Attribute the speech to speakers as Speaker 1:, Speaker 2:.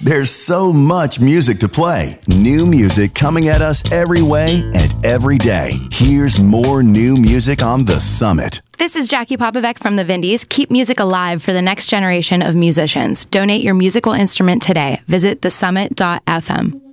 Speaker 1: There's so much music to play. New music coming at us every way and every day. Here's more new music on The Summit.
Speaker 2: This is Jackie Popovec from the Vindies. Keep music alive for the next generation of musicians. Donate your musical instrument today. Visit thesummit.fm.